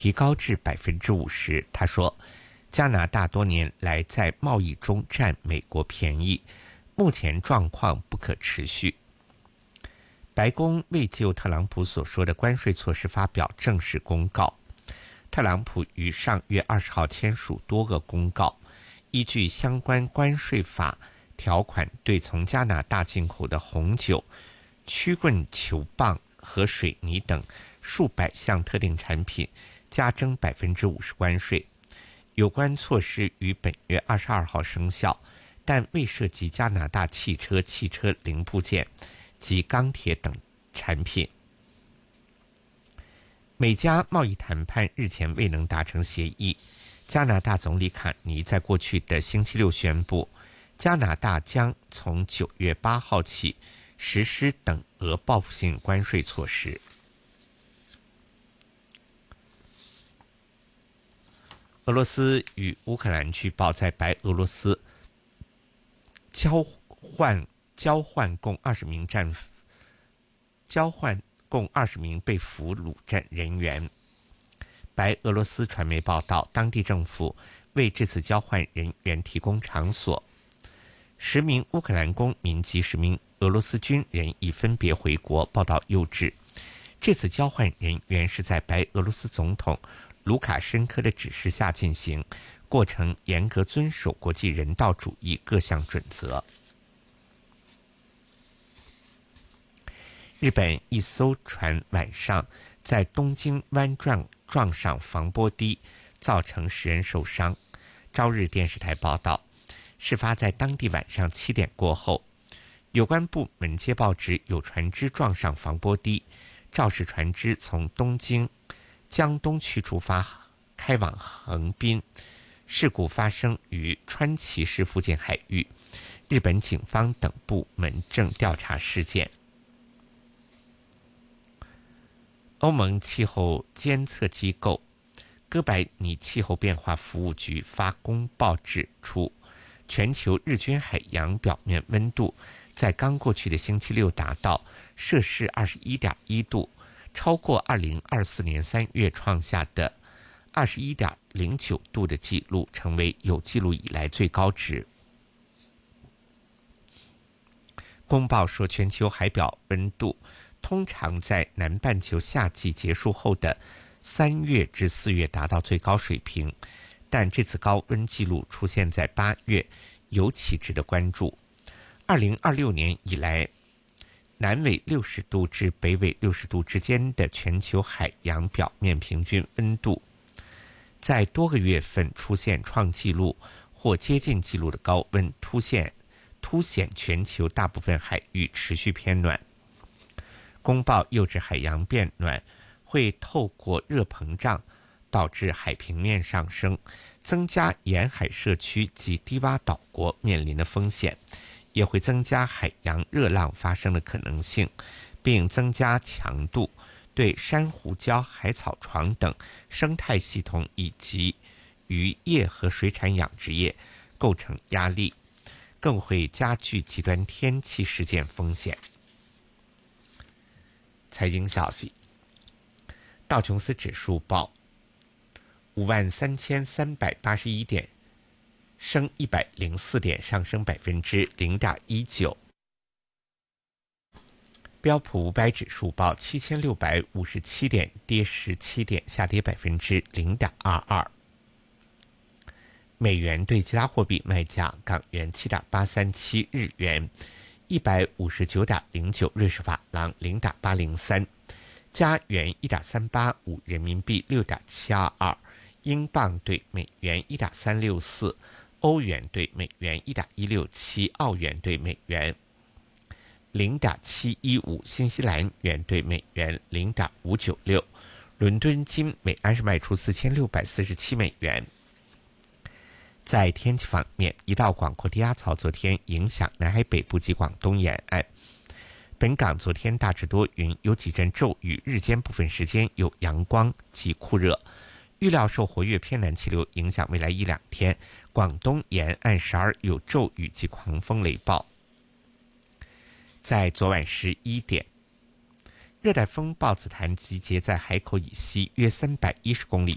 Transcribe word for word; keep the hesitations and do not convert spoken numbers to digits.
提高至百分之五十。他说，加拿大多年来在贸易中占美国便宜，目前状况不可持续。白宫未就特朗普所说的关税措施发表正式公告。特朗普于上月二十号签署多个公告，依据相关关税法条款，对从加拿大进口的红酒、曲棍球棒和水泥等数百项特定产品加征百分之五十关税。有关措施于本月二十二号生效，但未涉及加拿大汽车、汽车零部件及钢铁等产品。美加贸易谈判日前未能达成协议。加拿大总理卡尼在过去的星期六宣布，加拿大将从九月八号起实施等额报复性关税措施。俄罗斯与乌克兰据报在白俄罗斯交换交换共二十名战交换共二十名被俘虏战人员。白俄罗斯传媒报道，当地政府为这次交换人员提供场所。十名乌克兰公民及十名俄罗斯军人已分别回国。报道又指，这次交换人员是在白俄罗斯总统卢卡申科的指示下进行，过程严格遵守国际人道主义各项准则。日本一艘船晚上在东京湾撞撞上防波堤，造成十人受伤。朝日电视台报道，事发在当地晚上七点过后，有关部门接报指有船只撞上防波堤，肇事船只从东京江东区出发，开往横滨。事故发生于川崎市附近海域，日本警方等部门正调查事件。欧盟气候监测机构哥白尼气候变化服务局发公报指出，全球日均海洋表面温度在刚过去的星期六达到摄氏 二十一点一度，超过二零二四年三月创下的 二十一点零九度的记录，成为有记录以来最高值。公报说，全球海表温度通常在南半球夏季结束后的三月至四月达到最高水平，但这次高温记录出现在八月，尤其值得关注。二零二六年以来，南纬六十度至北纬六十度之间的全球海洋表面平均温度，在多个月份出现创纪录或接近纪录的高温，凸显凸显全球大部分海域持续偏暖。公报又指，海洋变暖会透过热膨胀导致海平面上升，增加沿海社区及低洼岛国面临的风险，也会增加海洋热浪发生的可能性，并增加强度，对珊瑚礁、海草床等生态系统以及渔业和水产养殖业构成压力，更会加剧极端天气事件风险。财经消息，道琼斯指数报五万三千三百八十一点，升一百零四点，上升百分之零点一九。标普五百指数报七千六百五十七点，跌十七点，下跌百分之零点二二。美元对其他货币卖价：港元七点八三七，日元一百五十九点零九，瑞士法郎零点八零三，加元一点三八五，人民币六点七二二，英镑对美元一点三六四，欧元对美元一点一六七，澳元对美元零点七一五，新西兰元对美元零点五九六。伦敦金每安士卖出四千六百四十七美元。在天气方面，一道广阔低压槽昨天影响南海北部及广东沿岸。本港昨天大致多云，有几阵骤雨，日间部分时间有阳光及酷热。预料受活跃偏南气流影响，未来一两天，广东沿岸时而有骤雨及狂风雷暴。在昨晚十一点，热带风暴紫檀集结在海口以西约三百一十公里